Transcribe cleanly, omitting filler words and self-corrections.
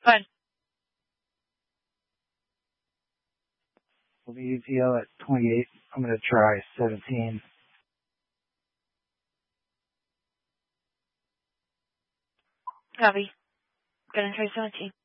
Fine. We'll be UTL at 28. I'm going to try 17. Copy. Gonna try 17.